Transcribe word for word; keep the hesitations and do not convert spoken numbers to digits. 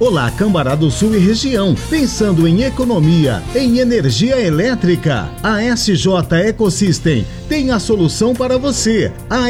Olá, Cambará do Sul e região. Pensando em economia, em energia elétrica, a S J Ecosystem tem a solução para você. A